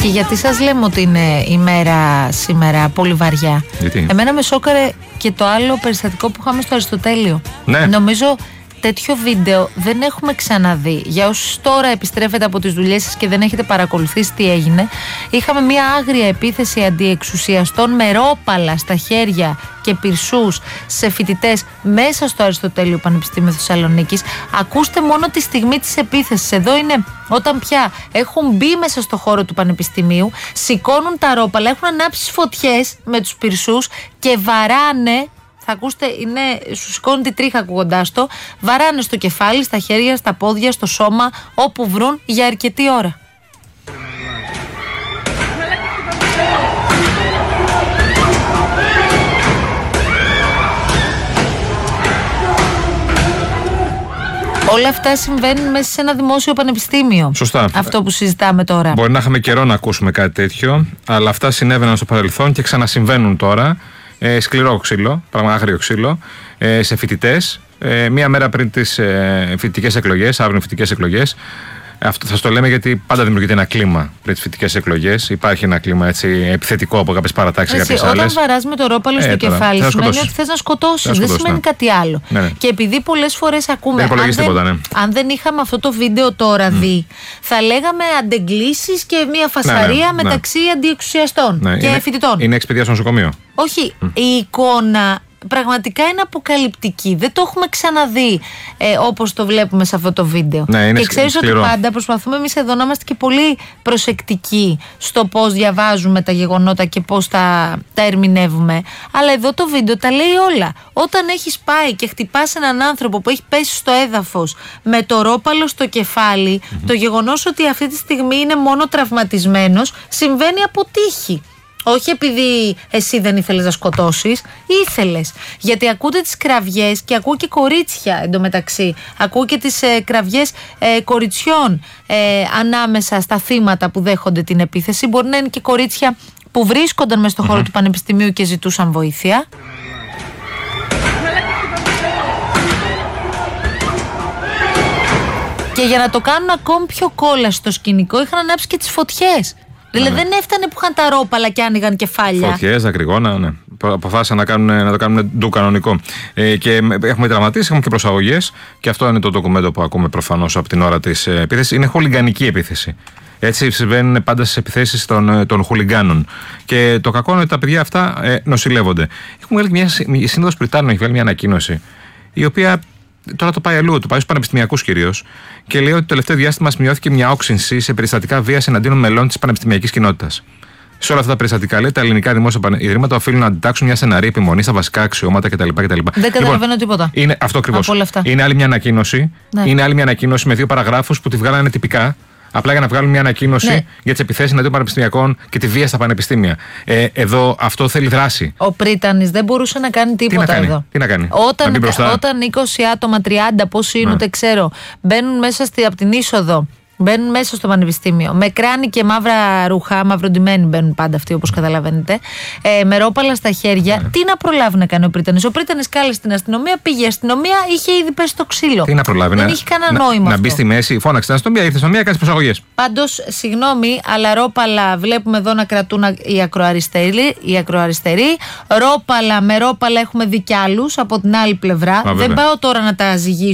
Και γιατί σας λέμε ότι είναι η μέρα σήμερα πολύ βαριά? Γιατί? Εμένα με σόκαρε και το άλλο περιστατικό που είχαμε στο Αριστοτέλειο. Ναι. Νομίζω τέτοιο βίντεο δεν έχουμε ξαναδεί. Για όσους τώρα επιστρέφετε από τις δουλειές σας και δεν έχετε παρακολουθήσει τι έγινε, είχαμε μια άγρια επίθεση αντιεξουσιαστών με ρόπαλα στα χέρια και πυρσούς σε φοιτητές μέσα στο Αριστοτέλειο Πανεπιστήμιο Θεσσαλονίκης. Ακούστε μόνο τη στιγμή της επίθεσης. Εδώ είναι όταν πια έχουν μπει μέσα στο χώρο του Πανεπιστημίου, σηκώνουν τα ρόπαλα, έχουν ανάψει φωτιές με τους πυρσούς και βαράνε. Θα ακούσετε, σου σηκώνει τη τρίχα ακούγοντάς το. Βαράνε στο κεφάλι, στα χέρια, στα πόδια, στο σώμα, όπου βρουν για αρκετή ώρα. Όλα αυτά συμβαίνουν μέσα σε ένα δημόσιο πανεπιστήμιο. Σωστά. Αυτό που συζητάμε τώρα. Μπορεί να είχαμε καιρό να ακούσουμε κάτι τέτοιο, αλλά αυτά συνέβαιναν στο παρελθόν και ξανασυμβαίνουν τώρα. Σκληρό ξύλο, άγριο ξύλο, σε φοιτητές. Μία μέρα πριν τις φοιτητικές εκλογές, αύριο φοιτητικές εκλογές. Αυτό θα το λέμε γιατί πάντα δημιουργείται ένα κλίμα πριν τις φοιτητικές εκλογές. Υπάρχει ένα κλίμα έτσι επιθετικό από κάποιες παρατάξεις, κάποιες άλλες. Όταν βαράς με το ρόπαλο στο κεφάλι, σημαίνει ότι θες να σκοτώσεις. Δεν σημαίνει κάτι άλλο. Ναι. Και επειδή πολλές φορές ακούμε. Δεν υπολογίζει τίποτα, ναι. Αν δεν είχαμε αυτό το βίντεο τώρα δει, θα λέγαμε αντεγκλήσεις και μια φασαρία μεταξύ αντιεξουσιαστών και φοιτητών. Είναι εξπαιδεία στο νοσοκομείο. Όχι. Η εικόνα πραγματικά είναι αποκαλυπτική. Δεν το έχουμε ξαναδεί όπως το βλέπουμε σε αυτό το βίντεο. Ναι, και ξέρεις ότι πάντα προσπαθούμε εμείς εδώ να είμαστε και πολύ προσεκτικοί στο πώς διαβάζουμε τα γεγονότα και πώς τα ερμηνεύουμε. Αλλά εδώ το βίντεο τα λέει όλα. Όταν έχεις πάει και χτυπάς έναν άνθρωπο που έχει πέσει στο έδαφος με το ρόπαλο στο κεφάλι, το γεγονός ότι αυτή τη στιγμή είναι μόνο τραυματισμένος συμβαίνει από τύχη. Όχι επειδή εσύ δεν ήθελες να σκοτώσεις, ήθελες. Γιατί ακούτε τις κραυγές και ακούω και κορίτσια εντωμεταξύ. Ακούω και τις κραυγές κοριτσιών ανάμεσα στα θύματα που δέχονται την επίθεση. Μπορεί να είναι και κορίτσια που βρίσκονταν μες στον χώρο του Πανεπιστημίου και ζητούσαν βοήθεια. Και για να το κάνουν ακόμη πιο κόλαστο στο σκηνικό, είχαν ανάψει και τις φωτιές. Δηλαδή δεν έφτανε που είχαν τα ρόπαλα και άνοιγαν κεφάλια. Φωτιές, δακρυγόνα, ναι. Αποφάσισαν να το κάνουν ντου κανονικό. Και έχουμε τραυματίες, έχουμε και προσαγωγές. Και αυτό είναι το ντοκουμέντο που ακούμε προφανώς από την ώρα της επίθεσης. Είναι χουλιγκανική επίθεση. Έτσι συμβαίνουν πάντα στις επιθέσεις των χουλιγκάνων. Και το κακό είναι ότι τα παιδιά αυτά νοσηλεύονται. Έχουμε βγάλει η Σύνοδος Πριτάνων έχει βγάλει μια ανακοίνωση, η οποία τώρα το πάει αλλού, το πάει στους πανεπιστημιακούς κυρίως, και λέει ότι το τελευταίο διάστημα σημειώθηκε μια όξυνση σε περιστατικά βίας εναντίον μελών της πανεπιστημιακής κοινότητας. Σε όλα αυτά τα περιστατικά, λέει, τα ελληνικά δημόσια ιδρύματα οφείλουν να αντιτάξουν μια στεναρή επιμονή στα βασικά αξιώματα κτλ. Δεν καταλαβαίνω τίποτα. Είναι αυτό ακριβώς. Είναι άλλη μια ανακοίνωση. Ναι. Είναι άλλη μια ανακοίνωση με 2 παραγράφους που τη βγάλανε τυπικά. Απλά για να βγάλουν μια ανακοίνωση για τις επιθέσεις εναντίον πανεπιστημιακών και τη βία στα πανεπιστήμια. Εδώ αυτό θέλει δράση. Ο Πρίτανης δεν μπορούσε να κάνει τίποτα εδώ. Τι να κάνει. Όταν 20 άτομα, 30, πόσοι είναι, ούτε ξέρω, μπαίνουν μέσα από την είσοδο. Μπαίνουν μέσα στο πανεπιστήμιο με κράνη και μαύρα ρούχα, μαυροντημένοι μπαίνουν πάντα αυτοί, όπως καταλαβαίνετε, με ρόπαλα στα χέρια. Τι να προλάβει να κάνει ο Πρίτανης? Ο Πρίτανης κάλεσε την αστυνομία, πήγε η αστυνομία, είχε ήδη πέσει το ξύλο. Τι να προλάβει? Δεν είχε κανένα νόημα. Να μπει στη μέση, φώναξε την αστυνομία, ήρθε η αστυνομία, κάνει προσαγωγές. Πάντως, συγγνώμη, αλλά ρόπαλα βλέπουμε εδώ να κρατούν οι ακροαριστεροί. Με ρόπαλα έχουμε δει κι άλλους από την άλλη πλευρά. Δεν πάω τώρα να τα ζυγίσω.